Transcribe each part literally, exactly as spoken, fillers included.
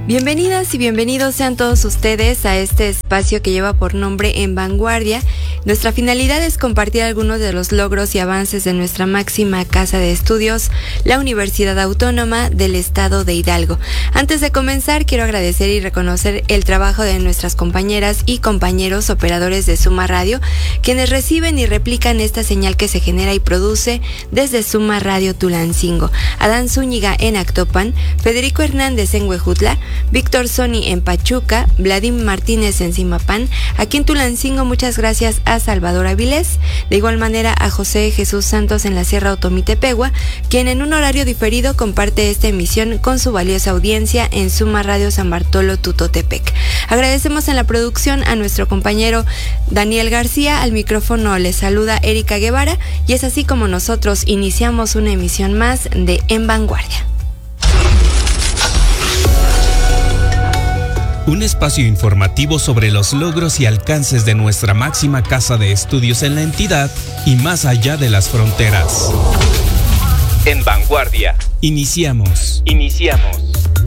Bienvenidas y bienvenidos sean todos ustedes a este espacio que lleva por nombre En Vanguardia. Nuestra finalidad es compartir algunos de los logros y avances de nuestra máxima casa de estudios, la Universidad Autónoma del Estado de Hidalgo. Antes de comenzar, quiero agradecer y reconocer el trabajo de nuestras compañeras y compañeros operadores de Suma Radio, quienes reciben y replican esta señal que se genera y produce desde Suma Radio Tulancingo. Adán Zúñiga en Actopan, Federico Hernández en Huejutla, Víctor Sony en Pachuca, Vladimir Martínez en Zimapán. Aquí en Tulancingo, muchas gracias a Salvador Avilés, de igual manera a José Jesús Santos en la Sierra Otomitepegua, quien en un horario diferido comparte esta emisión con su valiosa audiencia en Suma Radio San Bartolo Tutotepec. Agradecemos en la producción a nuestro compañero Daniel García, al micrófono les saluda Erika Guevara, y es así como nosotros iniciamos una emisión más de En Vanguardia. Un espacio informativo sobre los logros y alcances de nuestra máxima casa de estudios en la entidad y más allá de las fronteras. En Vanguardia. Iniciamos. Iniciamos.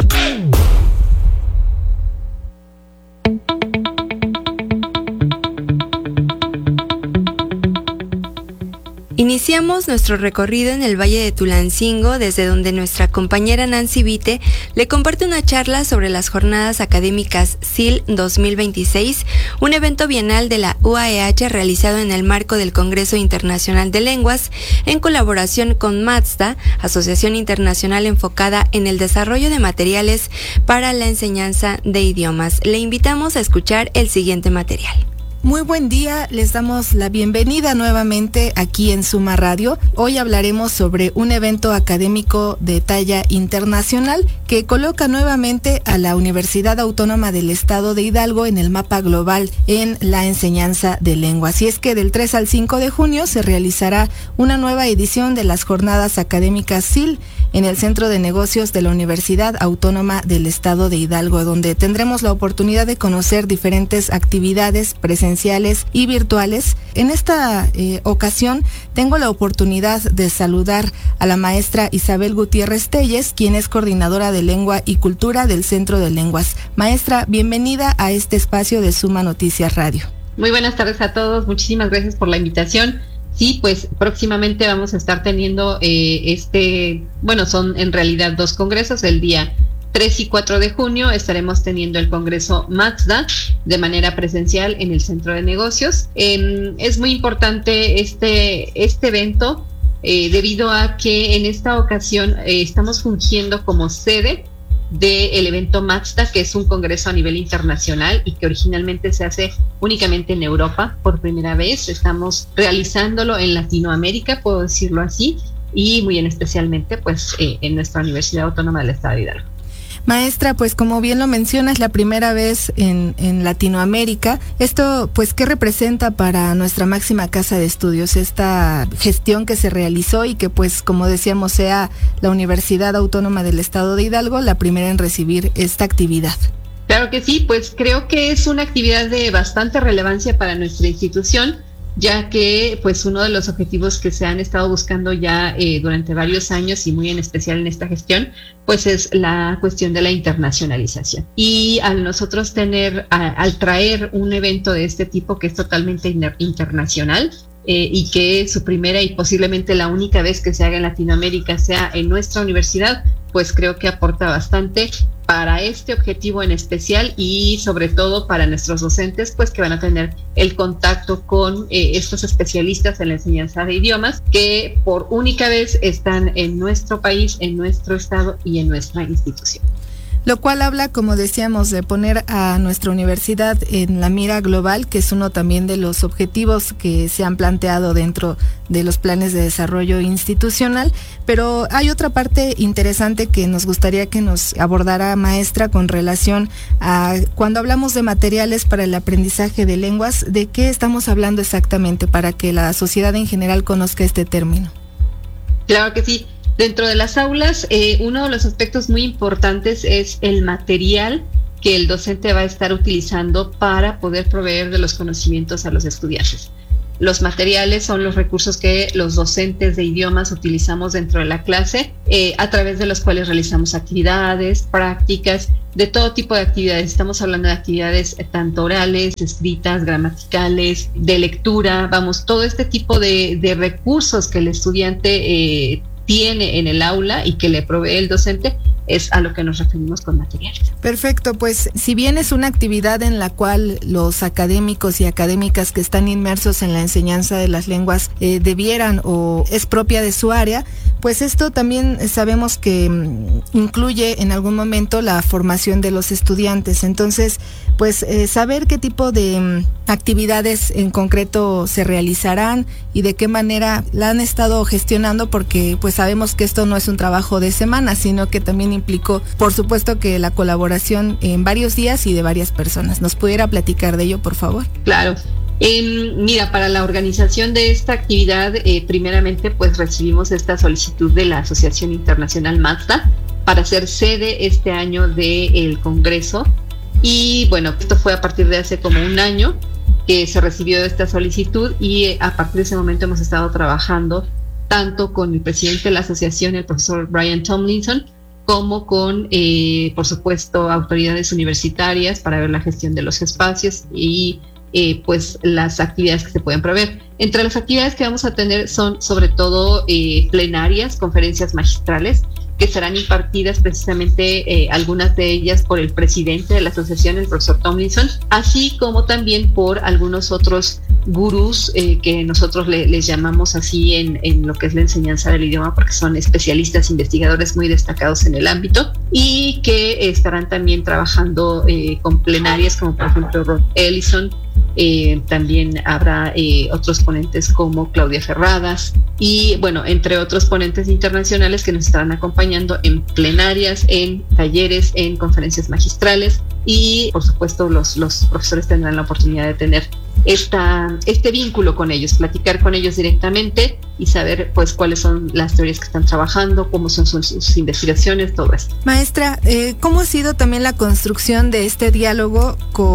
Iniciamos nuestro recorrido en el Valle de Tulancingo, desde donde nuestra compañera Nancy Vite le comparte una charla sobre las Jornadas Académicas S I L dos mil veintiséis, un evento bienal de la U A E H realizado en el marco del Congreso Internacional de Lenguas, en colaboración con MATSDA, Asociación Internacional enfocada en el desarrollo de materiales para la enseñanza de idiomas. Le invitamos a escuchar el siguiente material. Muy buen día, les damos la bienvenida nuevamente aquí en Suma Radio. Hoy hablaremos sobre un evento académico de talla internacional que coloca nuevamente a la Universidad Autónoma del Estado de Hidalgo en el mapa global en la enseñanza de lenguas. Y es que del tres al cinco de junio se realizará una nueva edición de las Jornadas Académicas S I L en el Centro de Negocios de la Universidad Autónoma del Estado de Hidalgo, donde tendremos la oportunidad de conocer diferentes actividades presenciales y virtuales. En esta eh, ocasión tengo la oportunidad de saludar a la maestra Isabel Gutiérrez Telles, quien es coordinadora de Lengua y Cultura del Centro de Lenguas. Maestra, bienvenida a este espacio de Suma Noticias Radio. Muy buenas tardes a todos, muchísimas gracias por la invitación. Sí, pues próximamente vamos a estar teniendo eh, este, bueno, son en realidad dos congresos. El día tres y cuatro de junio estaremos teniendo el Congreso MATSDA de manera presencial en el Centro de Negocios. Eh, es muy importante este, este evento eh, debido a que en esta ocasión eh, estamos fungiendo como sede del evento MATSDA, que es un congreso a nivel internacional y que originalmente se hace únicamente en Europa por primera vez. Estamos realizándolo en Latinoamérica, puedo decirlo así, y muy en especialmente pues eh, en nuestra Universidad Autónoma del Estado de Hidalgo. Maestra, pues como bien lo mencionas, la primera vez en, en Latinoamérica. Esto, pues, ¿qué representa para nuestra máxima casa de estudios esta gestión que se realizó y que, pues, como decíamos, sea la Universidad Autónoma del Estado de Hidalgo la primera en recibir esta actividad? Claro que sí, pues creo que es una actividad de bastante relevancia para nuestra institución, ya que pues uno de los objetivos que se han estado buscando ya eh, durante varios años y muy en especial en esta gestión, pues es la cuestión de la internacionalización. Y al nosotros tener, a, al traer un evento de este tipo que es totalmente inter- internacional, eh, y que su primera y posiblemente la única vez que se haga en Latinoamérica sea en nuestra universidad, pues creo que aporta bastante para este objetivo en especial y sobre todo para nuestros docentes, pues que van a tener el contacto con eh, estos especialistas en la enseñanza de idiomas que por única vez están en nuestro país, en nuestro estado y en nuestra institución. Lo cual habla, como decíamos, de poner a nuestra universidad en la mira global, que es uno también de los objetivos que se han planteado dentro de los planes de desarrollo institucional. Pero hay otra parte interesante que nos gustaría que nos abordara, maestra, con relación a cuando hablamos de materiales para el aprendizaje de lenguas, ¿de qué estamos hablando exactamente para que la sociedad en general conozca este término? Claro que sí. Dentro de las aulas, eh, uno de los aspectos muy importantes es el material que el docente va a estar utilizando para poder proveer de los conocimientos a los estudiantes. Los materiales son los recursos que los docentes de idiomas utilizamos dentro de la clase, eh, a través de los cuales realizamos actividades, prácticas de todo tipo de actividades. Estamos hablando de actividades tanto orales, escritas, gramaticales, de lectura, vamos, todo este tipo de, de recursos que el estudiante eh, tiene en el aula y que le provee el docente, es a lo que nos referimos con materiales. Perfecto, pues si bien es una actividad en la cual los académicos y académicas que están inmersos en la enseñanza de las lenguas eh, debieran o es propia de su área, pues esto también sabemos que mm, incluye en algún momento la formación de los estudiantes. Entonces, pues eh, saber qué tipo de mm, actividades en concreto se realizarán y de qué manera la han estado gestionando, porque pues sabemos que esto no es un trabajo de semana, sino que también implicó, por supuesto, que la colaboración en varios días y de varias personas. ¿Nos pudiera platicar de ello, por favor? Claro. Eh, mira, para la organización de esta actividad, eh, primeramente pues recibimos esta solicitud de la Asociación Internacional Mazda para ser sede este año del Congreso, y bueno, esto fue a partir de hace como un año que se recibió esta solicitud, y eh, a partir de ese momento hemos estado trabajando tanto con el presidente de la asociación, el profesor Brian Tomlinson, como con, eh, por supuesto, autoridades universitarias para ver la gestión de los espacios y eh, pues las actividades que se pueden proveer. Entre las actividades que vamos a tener son sobre todo eh, plenarias, conferencias magistrales, que serán impartidas precisamente, eh, algunas de ellas por el presidente de la asociación, el profesor Tomlinson, así como también por algunos otros gurús eh, que nosotros le, les llamamos así en, en lo que es la enseñanza del idioma, porque son especialistas, investigadores muy destacados en el ámbito, y que estarán también trabajando eh, con plenarias, como por ejemplo Rod Ellison. Eh, también habrá eh, otros ponentes como Claudia Ferradas y bueno, entre otros ponentes internacionales que nos estarán acompañando en plenarias, en talleres, en conferencias magistrales, y por supuesto los, los profesores tendrán la oportunidad de tener esta, este vínculo con ellos, platicar con ellos directamente y saber pues cuáles son las teorías que están trabajando, cómo son sus, sus investigaciones, todo esto. Maestra, eh, ¿cómo ha sido también la construcción de este diálogo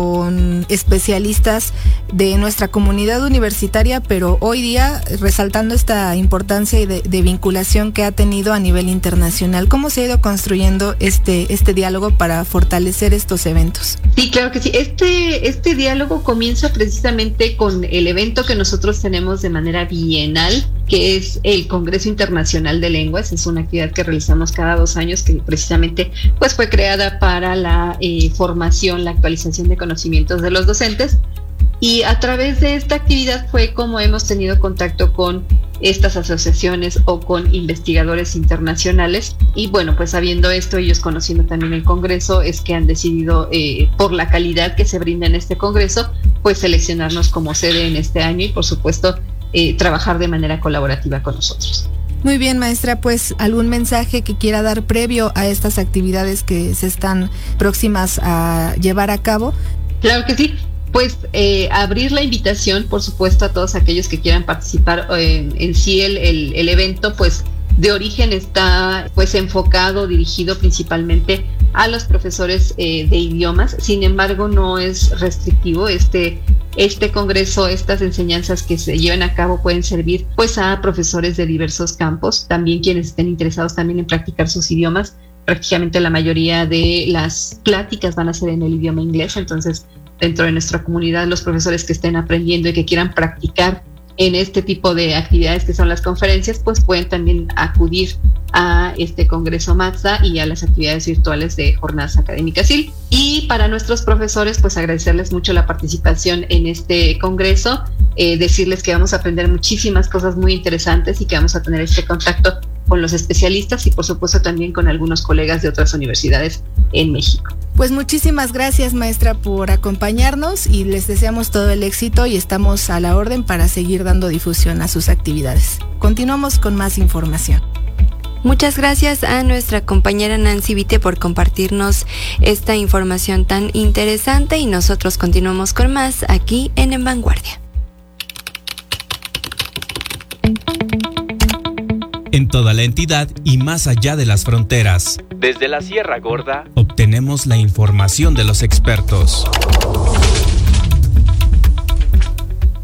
con especialistas de nuestra comunidad universitaria, pero hoy día resaltando esta importancia de, de vinculación que ha tenido a nivel internacional? ¿Cómo se ha ido construyendo este, este diálogo para fortalecer estos eventos? Sí, claro que sí. Este, este diálogo comienza precisamente con el evento que nosotros tenemos de manera bienal, que es el Congreso Internacional de Lenguas. Es una actividad que realizamos cada dos años, que precisamente pues fue creada para la eh, formación, la actualización de conocimientos de los docentes. Y a través de esta actividad fue como hemos tenido contacto con estas asociaciones o con investigadores internacionales. Y bueno, pues sabiendo esto, ellos conociendo también el Congreso, es que han decidido, eh, por la calidad que se brinda en este Congreso, pues seleccionarnos como sede en este año y por supuesto eh, trabajar de manera colaborativa con nosotros. Muy bien, maestra, pues algún mensaje que quiera dar previo a estas actividades que se están próximas a llevar a cabo. Claro que sí. Pues eh, abrir la invitación, por supuesto, a todos aquellos que quieran participar en, en sí el, el, el evento, pues de origen está pues enfocado, dirigido principalmente a los profesores eh, de idiomas. Sin embargo, no es restrictivo. Este, este congreso, estas enseñanzas que se llevan a cabo pueden servir pues a profesores de diversos campos, también quienes estén interesados también en practicar sus idiomas. Prácticamente la mayoría de las pláticas van a ser en el idioma inglés, entonces dentro de nuestra comunidad los profesores que estén aprendiendo y que quieran practicar en este tipo de actividades que son las conferencias, pues pueden también acudir a este Congreso Mazda y a las actividades virtuales de Jornadas Académicas I L. Y para nuestros profesores, pues agradecerles mucho la participación en este Congreso, eh, decirles que vamos a aprender muchísimas cosas muy interesantes y que vamos a tener este contacto con los especialistas y por supuesto también con algunos colegas de otras universidades en México. Pues muchísimas gracias, maestra, por acompañarnos y les deseamos todo el éxito y estamos a la orden para seguir dando difusión a sus actividades. Continuamos con más información. Muchas gracias a nuestra compañera Nancy Vite por compartirnos esta información tan interesante y nosotros continuamos con más aquí en En Vanguardia. En toda la entidad y más allá de las fronteras. Desde la Sierra Gorda, obtenemos la información de los expertos.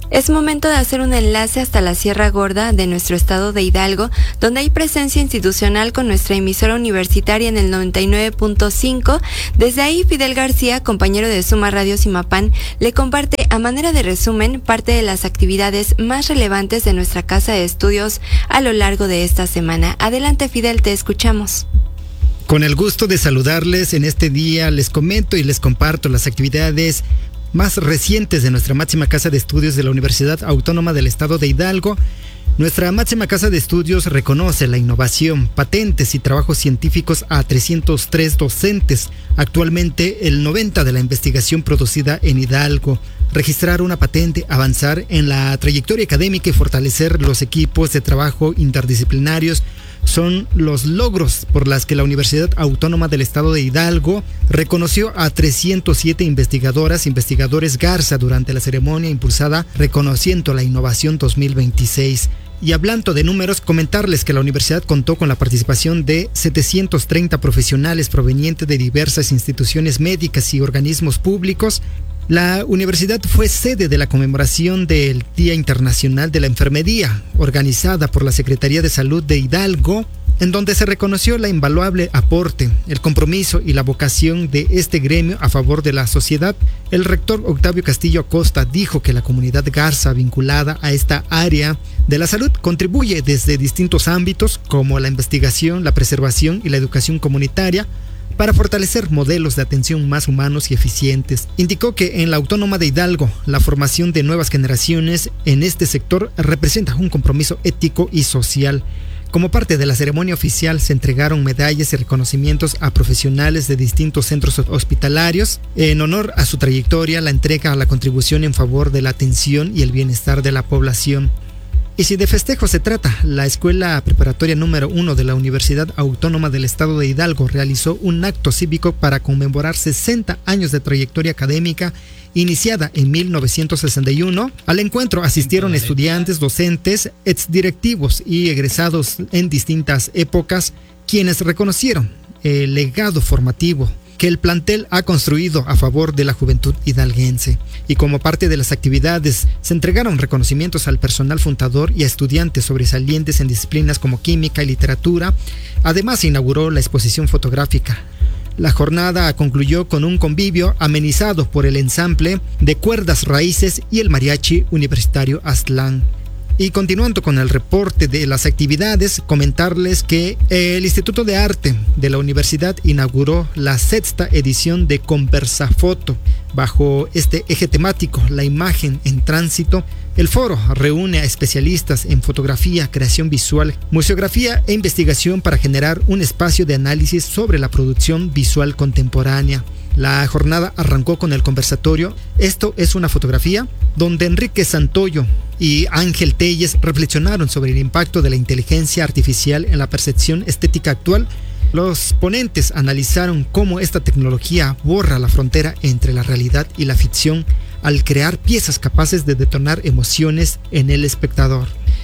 Es momento de hacer un enlace hasta la Sierra Gorda de nuestro estado de Hidalgo, donde hay presencia institucional con nuestra emisora universitaria en el noventa y nueve punto cinco. Desde ahí, Fidel García, compañero de Suma Radio Zimapán, le comparte a manera de resumen parte de las actividades más relevantes de nuestra casa de estudios a lo largo de esta semana. Adelante, Fidel, te escuchamos. Con el gusto de saludarles en este día, les comento y les comparto las actividades más recientes de nuestra máxima casa de estudios de la Universidad Autónoma del Estado de Hidalgo. Nuestra máxima casa de estudios reconoce la innovación, patentes y trabajos científicos a trescientos tres docentes. Actualmente, el noventa por ciento de la investigación producida en Hidalgo. Registrar una patente, avanzar en la trayectoria académica y fortalecer los equipos de trabajo interdisciplinarios son los logros por las que la Universidad Autónoma del Estado de Hidalgo reconoció a trescientos siete investigadoras e investigadores Garza durante la ceremonia impulsada Reconociendo la Innovación dos mil veintiséis. Y hablando de números, comentarles que la universidad contó con la participación de setecientos treinta profesionales provenientes de diversas instituciones médicas y organismos públicos. La universidad fue sede de la conmemoración del Día Internacional de la Enfermería, organizada por la Secretaría de Salud de Hidalgo, en donde se reconoció la invaluable aporte, el compromiso y la vocación de este gremio a favor de la sociedad. El rector Octavio Castillo Acosta dijo que la comunidad Garza vinculada a esta área de la salud contribuye desde distintos ámbitos como la investigación, la preservación y la educación comunitaria, para fortalecer modelos de atención más humanos y eficientes. Indicó que en la Autónoma de Hidalgo, la formación de nuevas generaciones en este sector representa un compromiso ético y social. Como parte de la ceremonia oficial se entregaron medallas y reconocimientos a profesionales de distintos centros hospitalarios. En honor a su trayectoria, la entrega a la contribución en favor de la atención y el bienestar de la población. Y si de festejo se trata, la Escuela Preparatoria número uno de la Universidad Autónoma del Estado de Hidalgo realizó un acto cívico para conmemorar sesenta años de trayectoria académica iniciada en mil novecientos sesenta y uno. Al encuentro asistieron estudiantes, docentes, exdirectivos y egresados en distintas épocas, quienes reconocieron el legado formativo que el plantel ha construido a favor de la juventud hidalguense. Y como parte de las actividades, se entregaron reconocimientos al personal fundador y a estudiantes sobresalientes en disciplinas como química y literatura. Además, se inauguró la exposición fotográfica. La jornada concluyó con un convivio amenizado por el ensamble de cuerdas raíces y el mariachi universitario Aztlán. Y continuando con el reporte de las actividades, comentarles que el Instituto de Arte de la Universidad inauguró la sexta edición de Conversafoto. Bajo este eje temático, la imagen en tránsito, el foro reúne a especialistas en fotografía, creación visual, museografía e investigación para generar un espacio de análisis sobre la producción visual contemporánea. La jornada arrancó con el conversatorio Esto es una fotografía, donde Enrique Santoyo y Ángel Telles reflexionaron sobre el impacto de la inteligencia artificial en la percepción estética actual. Los ponentes analizaron cómo esta tecnología borra la frontera entre la realidad y la ficción al crear piezas capaces de detonar emociones en el espectador.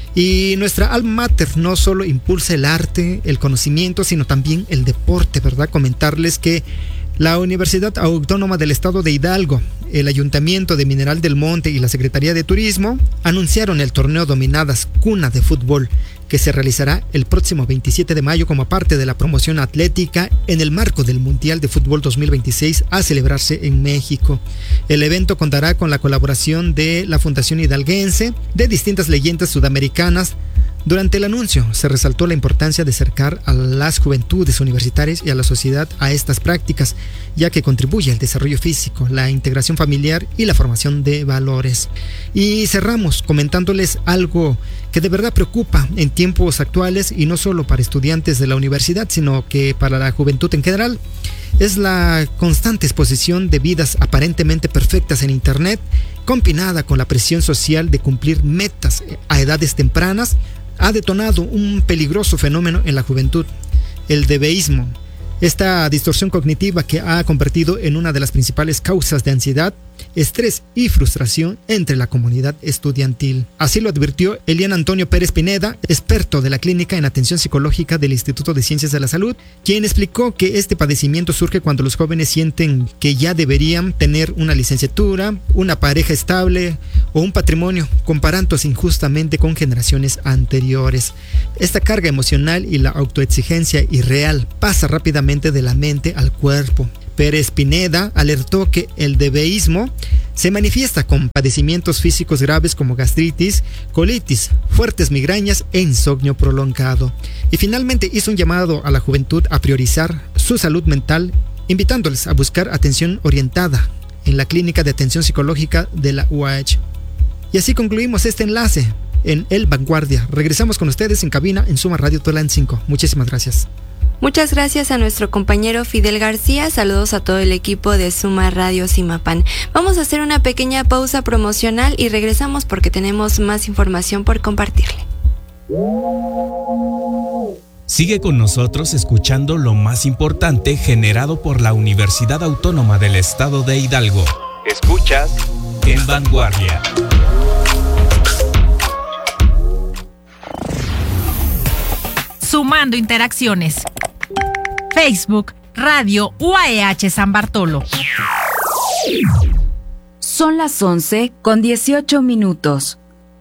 Y nuestra alma mater no solo impulsa el arte, el conocimiento, sino también el deporte, ¿verdad? Comentarles que la Universidad Autónoma del Estado de Hidalgo, el Ayuntamiento de Mineral del Monte y la Secretaría de Turismo anunciaron el torneo Dominadas Cuna de Fútbol, que se realizará el próximo veintisiete de mayo como parte de la promoción atlética en el marco del Mundial de Fútbol dos mil veintiséis a celebrarse en México. El evento contará con la colaboración de la Fundación Hidalguense, de distintas leyendas sudamericanas. Durante el anuncio se resaltó la importancia de acercar a las juventudes universitarias y a la sociedad a estas prácticas, ya que contribuye al desarrollo físico, la integración familiar y la formación de valores. Y cerramos comentándoles algo que de verdad preocupa en tiempos actuales, y no solo para estudiantes de la universidad, sino que para la juventud en general. Es la constante exposición de vidas aparentemente perfectas en Internet, combinada con la presión social de cumplir metas a edades tempranas, ha detonado un peligroso fenómeno en la juventud, el debeísmo, Esta distorsión cognitiva que ha convertido en una de las principales causas de ansiedad, estrés y frustración entre la comunidad estudiantil. Así lo advirtió Elian Antonio Pérez Pineda, experto de la Clínica en Atención Psicológica del Instituto de Ciencias de la Salud, quien explicó que este padecimiento surge cuando los jóvenes sienten que ya deberían tener una licenciatura, una pareja estable o un patrimonio, comparándose injustamente con generaciones anteriores. Esta carga emocional y la autoexigencia irreal pasa rápidamente de la mente al cuerpo. Pérez Pineda alertó que el debeísmo se manifiesta con padecimientos físicos graves como gastritis, colitis, fuertes migrañas e insomnio prolongado. Y finalmente hizo un llamado a la juventud a priorizar su salud mental, invitándoles a buscar atención orientada en la Clínica de Atención Psicológica de la U A H. Y así concluimos este enlace en El Vanguardia. Regresamos con ustedes en cabina en Suma Radio Tolan cinco. Muchísimas gracias. Muchas gracias a nuestro compañero Fidel García. Saludos a todo el equipo de Suma Radio Zimapán. Vamos a hacer una pequeña pausa promocional y regresamos porque tenemos más información por compartirle. Sigue con nosotros escuchando lo más importante generado por la Universidad Autónoma del Estado de Hidalgo. Escuchas En Vanguardia. Sumando interacciones. Facebook, Radio U A E H San Bartolo. Son las once con dieciocho minutos.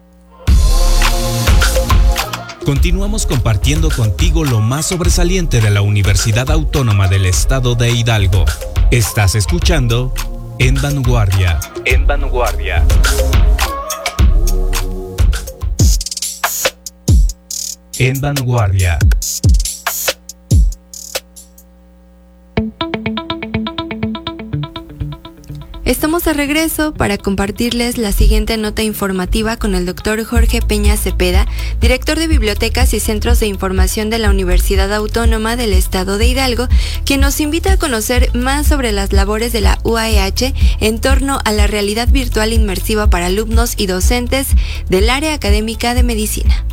Continuamos compartiendo contigo lo más sobresaliente de la Universidad Autónoma del Estado de Hidalgo. Estás escuchando En Vanguardia. En Vanguardia. En Vanguardia. Estamos de regreso para compartirles la siguiente nota informativa con el doctor Jorge Peña Cepeda, director de Bibliotecas y Centros de Información de la Universidad Autónoma del Estado de Hidalgo, quien nos invita a conocer más sobre las labores de la U A E H en torno a la realidad virtual inmersiva para alumnos y docentes del área académica de medicina.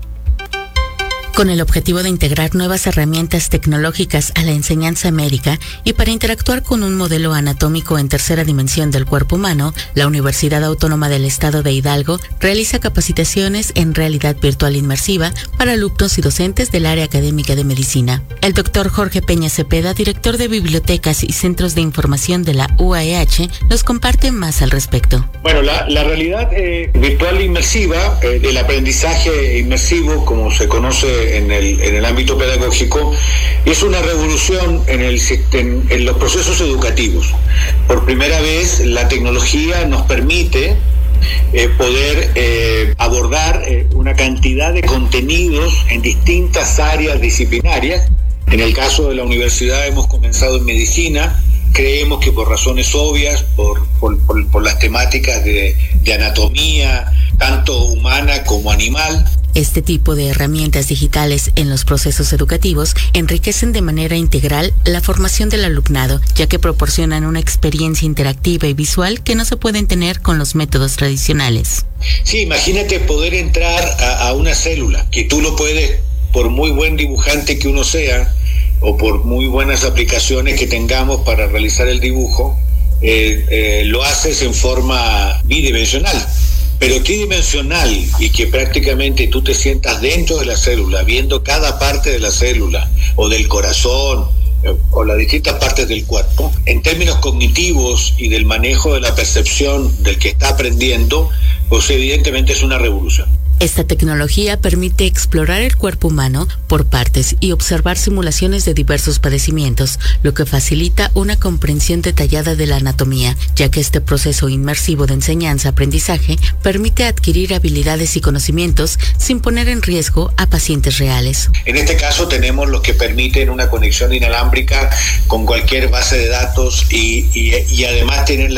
Con el objetivo de integrar nuevas herramientas tecnológicas a la enseñanza médica y para interactuar con un modelo anatómico en tercera dimensión del cuerpo humano, la Universidad Autónoma del Estado de Hidalgo realiza capacitaciones en realidad virtual inmersiva para alumnos y docentes del área académica de medicina. El doctor Jorge Peña Cepeda, director de Bibliotecas y Centros de Información de la U A E H, nos comparte más al respecto. Bueno, la, la realidad eh, virtual inmersiva, eh, el aprendizaje inmersivo, como se conoce En el, en el ámbito pedagógico, es una revolución en, el, en, en los procesos educativos. Por primera vez la tecnología nos permite eh, poder eh, abordar eh, una cantidad de contenidos en distintas áreas disciplinarias. En el caso de la universidad hemos comenzado en medicina. Creemos que por razones obvias, por, por, por, por las temáticas de, de anatomía, tanto humana como animal. Este tipo de herramientas digitales en los procesos educativos enriquecen de manera integral la formación del alumnado, ya que proporcionan una experiencia interactiva y visual que no se pueden tener con los métodos tradicionales. Sí, imagínate poder entrar a, a una célula, que tú lo puedes, por muy buen dibujante que uno sea, o por muy buenas aplicaciones que tengamos para realizar el dibujo, eh, eh, lo haces en forma bidimensional. Pero tridimensional y que prácticamente tú te sientas dentro de la célula, viendo cada parte de la célula, o del corazón, o las distintas partes del cuerpo, en términos cognitivos y del manejo de la percepción del que está aprendiendo, pues evidentemente es una revolución. Esta tecnología permite explorar el cuerpo humano por partes y observar simulaciones de diversos padecimientos, lo que facilita una comprensión detallada de la anatomía, ya que este proceso inmersivo de enseñanza-aprendizaje permite adquirir habilidades y conocimientos sin poner en riesgo a pacientes reales. En este caso tenemos los que permiten una conexión inalámbrica con cualquier base de datos y, y, y además tienen la,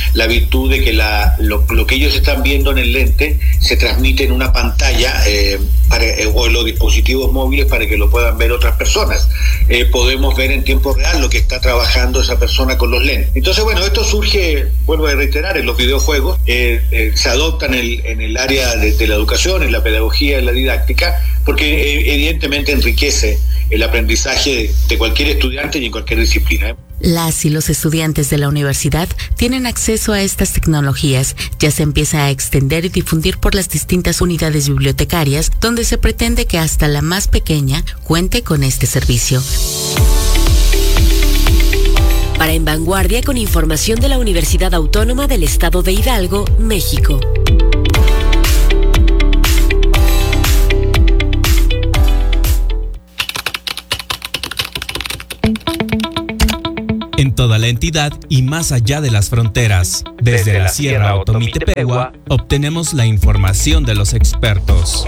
la virtud de que la, lo, lo que ellos están viendo en el lente se transmite en una pantalla eh, para, eh, o en los dispositivos móviles para que lo puedan ver otras personas. Eh, podemos ver en tiempo real lo que está trabajando esa persona con los lentes. Entonces, bueno, esto surge, vuelvo a reiterar, en los videojuegos, eh, eh, se adoptan en el, en el área de, de la educación, en la pedagogía, en la didáctica, porque eh, evidentemente enriquece el aprendizaje de, de cualquier estudiante y en cualquier disciplina. Las y los estudiantes de la universidad tienen acceso a estas tecnologías. Ya se empieza a extender y difundir por las distintas unidades bibliotecarias, donde se pretende que hasta la más pequeña cuente con este servicio. Para En Vanguardia, con información de la Universidad Autónoma del Estado de Hidalgo, México. En toda la entidad y más allá de las fronteras, desde, desde la, la Sierra Otomitepegua, obtenemos la información de los expertos.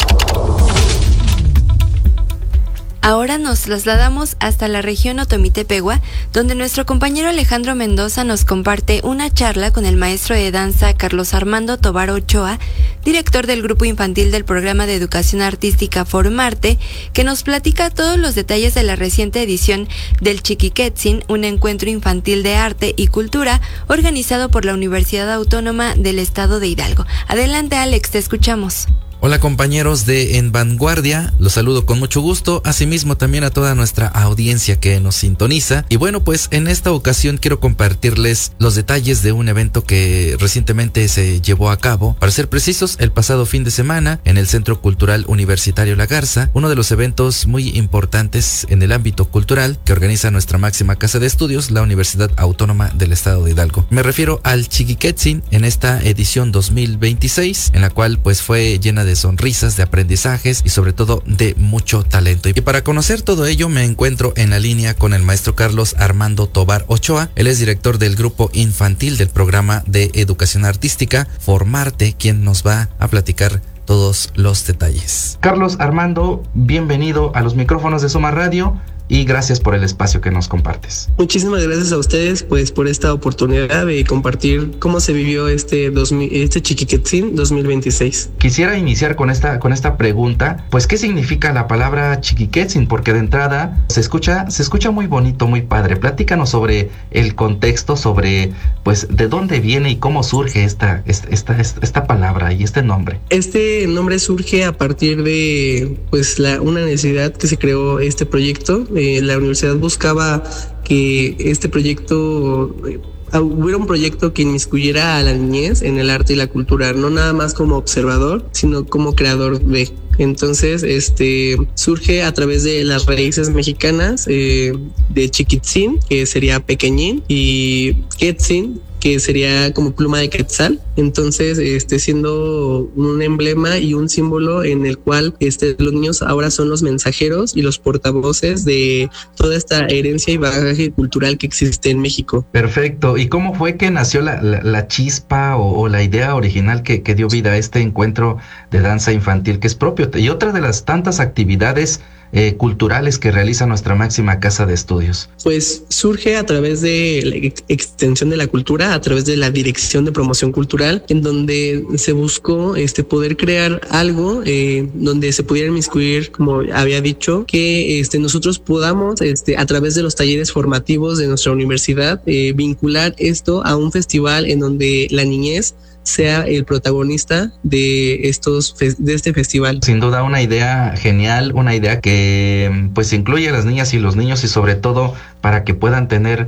Ahora nos trasladamos hasta la región Otomitepegua, donde nuestro compañero Alejandro Mendoza nos comparte una charla con el maestro de danza Carlos Armando Tobar Ochoa, director del grupo infantil del programa de educación artística Formarte, que nos platica todos los detalles de la reciente edición del Chiquiquetzin, un encuentro infantil de arte y cultura organizado por la Universidad Autónoma del Estado de Hidalgo. Adelante, Alex, te escuchamos. Hola compañeros de En Vanguardia, los saludo con mucho gusto, asimismo también a toda nuestra audiencia que nos sintoniza. Y bueno, pues en esta ocasión quiero compartirles los detalles de un evento que recientemente se llevó a cabo, para ser precisos, el pasado fin de semana en el Centro Cultural Universitario La Garza, uno de los eventos muy importantes en el ámbito cultural que organiza nuestra máxima casa de estudios, la Universidad Autónoma del Estado de Hidalgo. Me refiero al Chiquiquetzin en esta edición dos mil veintiséis, en la cual pues fue llena de de sonrisas, de aprendizajes y sobre todo de mucho talento. Y para conocer todo ello me encuentro en la línea con el maestro Carlos Armando Tobar Ochoa. Él es director del grupo infantil del programa de educación artística Formarte, quien nos va a platicar todos los detalles. Carlos Armando, bienvenido a los micrófonos de Soma Radio y gracias por el espacio que nos compartes. Muchísimas gracias a ustedes pues por esta oportunidad de compartir cómo se vivió este, dos mil, este Chiquiquetzin dos mil veintiséis. Quisiera iniciar con esta, con esta pregunta, pues ¿qué significa la palabra Chiquiquetzin? Porque de entrada se escucha, se escucha muy bonito, muy padre. Platícanos sobre el contexto, sobre pues de dónde viene y cómo surge esta, esta, esta, esta palabra y este nombre. Este nombre surge a partir de pues la, una necesidad que se creó este proyecto. Eh, la universidad buscaba que este proyecto, eh, hubiera un proyecto que inmiscuyera a la niñez en el arte y la cultura, no nada más como observador, sino como creador de. Entonces, este surge a través de las raíces mexicanas eh, de Chiquitzin, que sería pequeñín, y Quetzin, que sería como pluma de quetzal. Entonces, este siendo un emblema y un símbolo en el cual este los niños ahora son los mensajeros y los portavoces de toda esta herencia y bagaje cultural que existe en México. Perfecto. ¿Y cómo fue que nació la, la, la chispa o, o la idea original que, que dio vida a este encuentro de danza infantil que es propio y otra de las tantas actividades Eh, culturales que realiza nuestra máxima casa de estudios? Pues surge a través de la ex extensión de la cultura, a través de la Dirección de Promoción Cultural, en donde se buscó este poder crear algo eh, donde se pudiera inmiscuir, como había dicho, que este nosotros podamos este a través de los talleres formativos de nuestra universidad eh, vincular esto a un festival en donde la niñez sea el protagonista de estos de este festival. Sin duda una idea genial, una idea que pues incluye a las niñas y los niños y sobre todo para que puedan tener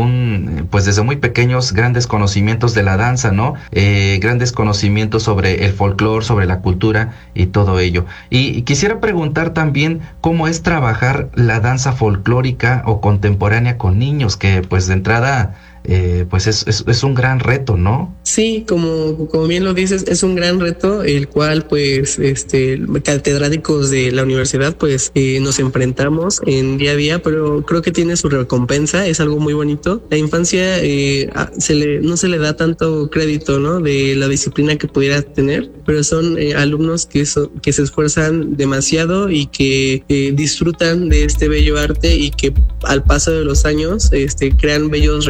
un pues desde muy pequeños grandes conocimientos de la danza, ¿no? Eh, grandes conocimientos sobre el folclore, sobre la cultura y todo ello. Y, y quisiera preguntar también cómo es trabajar la danza folclórica o contemporánea con niños, que pues de entrada Eh, pues es, es, es un gran reto, ¿no? Sí, como, como bien lo dices, es un gran reto, el cual pues este catedráticos de la universidad pues eh, nos enfrentamos en día a día, pero creo que tiene su recompensa, es algo muy bonito. La infancia eh, se le, no se le da tanto crédito, ¿no? De la disciplina que pudiera tener, pero son eh, alumnos que, so, que se esfuerzan demasiado y que eh, disfrutan de este bello arte y que al paso de los años este, crean bellos recuerdos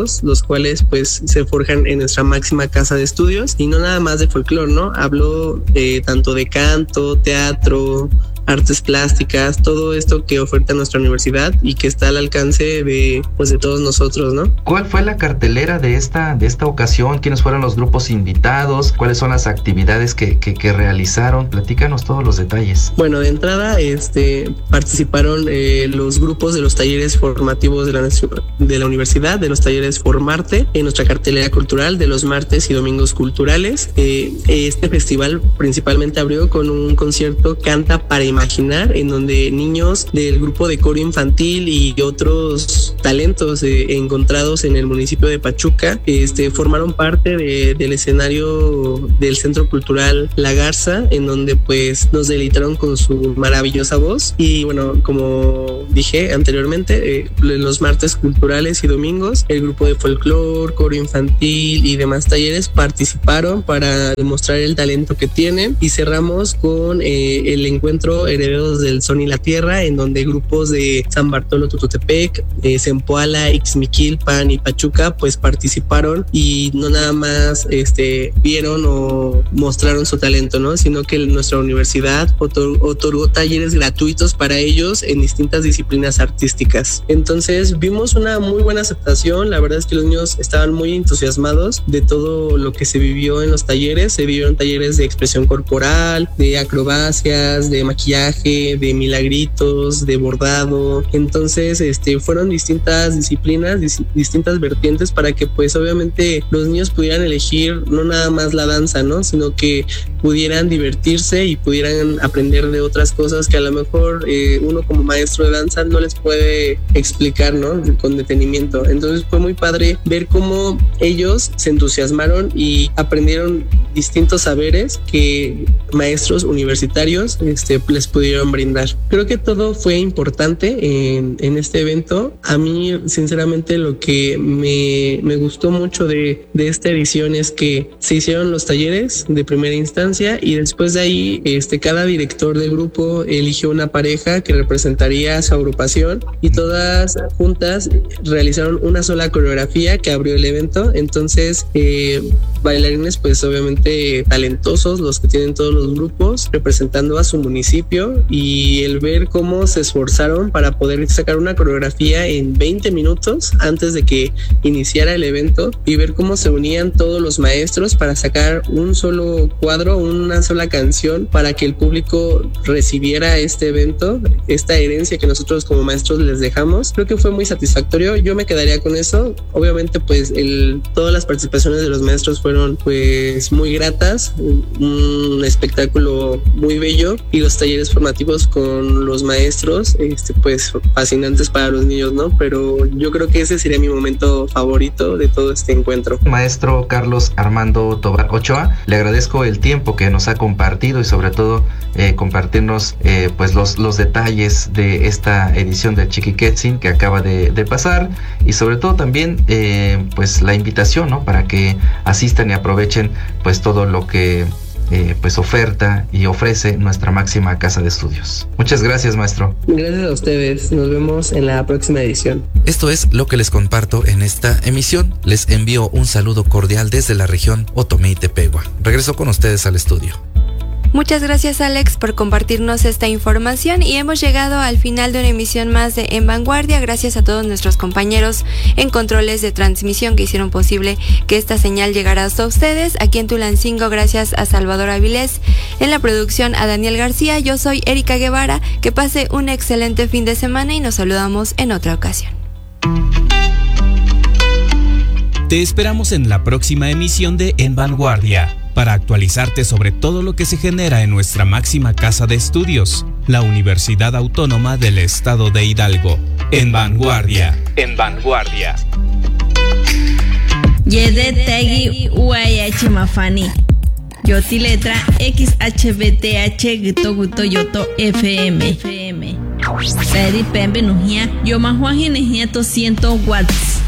talentos, los cuales pues se forjan en nuestra máxima casa de estudios, y no nada más de folclore, ¿no? Hablo eh, tanto de canto, teatro, artes plásticas, todo esto que oferta nuestra universidad y que está al alcance de, pues, de todos nosotros, ¿no? ¿Cuál fue la cartelera de esta, de esta ocasión? ¿Quiénes fueron los grupos invitados? ¿Cuáles son las actividades que, que, que realizaron? Platícanos todos los detalles. Bueno, de entrada este, participaron eh, los grupos de los talleres formativos de la, de la universidad, de los talleres Formarte, en nuestra cartelera cultural de los martes y domingos culturales. Eh, este festival principalmente abrió con un concierto Canta para Imaginar, en donde niños del grupo de coro infantil y otros talentos eh, encontrados en el municipio de Pachuca este, formaron parte de, del escenario del Centro Cultural La Garza, en donde pues nos deleitaron con su maravillosa voz. Y bueno, como dije anteriormente, eh, los martes culturales y domingos el grupo de folclore, coro infantil y demás talleres participaron para demostrar el talento que tienen, y cerramos con eh, el encuentro Herederos del Son y la Tierra, en donde grupos de San Bartolo Tututepec, eh, Zempoala, Ixmiquilpan y Pachuca pues participaron, y no nada más este, vieron o mostraron su talento, ¿no? Sino que nuestra universidad otor- otorgó talleres gratuitos para ellos en distintas disciplinas artísticas. Entonces vimos una muy buena aceptación. La verdad es que los niños estaban muy entusiasmados de todo lo que se vivió en los talleres. Se vivieron talleres de expresión corporal, de acrobacias, de maquillaje, de milagritos, de bordado. Entonces este, fueron distintas disciplinas, dis- distintas vertientes, para que pues obviamente los niños pudieran elegir no nada más la danza, ¿no? Sino que pudieran divertirse y pudieran aprender de otras cosas que a lo mejor eh, uno como maestro de danza no les puede explicar, ¿no? Con detenimiento. Entonces fue muy padre ver cómo ellos se entusiasmaron y aprendieron distintos saberes que maestros universitarios este, les pudieron brindar. Creo que todo fue importante en, en este evento. A mí, sinceramente, lo que me, me gustó mucho de, de esta edición es que se hicieron los talleres de primera instancia, y después de ahí este, cada director de grupo eligió una pareja que representaría a su agrupación, y todas juntas realizaron una sola coreografía que abrió el evento. Entonces eh, bailarines pues obviamente talentosos, los que tienen todos los grupos representando a su municipio, y el ver cómo se esforzaron para poder sacar una coreografía en veinte minutos antes de que iniciara el evento, y ver cómo se unían todos los maestros para sacar un solo cuadro, una sola canción, para que el público recibiera este evento, esta herencia que nosotros como maestros les dejamos. Creo que fue muy satisfactorio. Yo me quedaría con eso. Obviamente pues el, todas las participaciones de los maestros fueron pues muy gratas, un espectáculo muy bello, y los talleres formativos con los maestros este pues fascinantes para los niños, ¿no? Pero yo creo que ese sería mi momento favorito de todo este encuentro. Maestro Carlos Armando Tobar Ochoa, le agradezco el tiempo que nos ha compartido, y sobre todo eh, compartirnos eh, pues los, los detalles de esta edición del Chiquiquetzin que acaba de, de pasar, y sobre todo también eh, pues la invitación, ¿no? Para que asistan y aprovechen pues todo lo que eh, pues oferta y ofrece nuestra máxima casa de estudios. Muchas gracias, maestro. Gracias a ustedes. Nos vemos en la próxima edición. Esto es lo que les comparto en esta emisión. Les envío un saludo cordial desde la región Otomí y Tepehua. Regreso con ustedes al estudio. Muchas gracias, Alex, por compartirnos esta información, y hemos llegado al final de una emisión más de En Vanguardia. Gracias a todos nuestros compañeros en controles de transmisión que hicieron posible que esta señal llegara hasta ustedes. Aquí en Tulancingo, gracias a Salvador Avilés. En la producción, a Daniel García. Yo soy Erika Guevara. Que pase un excelente fin de semana y nos saludamos en otra ocasión. Te esperamos en la próxima emisión de En Vanguardia, para actualizarte sobre todo lo que se genera en nuestra máxima casa de estudios, la Universidad Autónoma del Estado de Hidalgo. En Vanguardia. En Vanguardia. Yedetegi Uayach Mafani. Yoti letra X H B T H Gito Guto Yoto F M. Peri Pembe Nujia. Yo Mahuaji Nejia doscientos watts.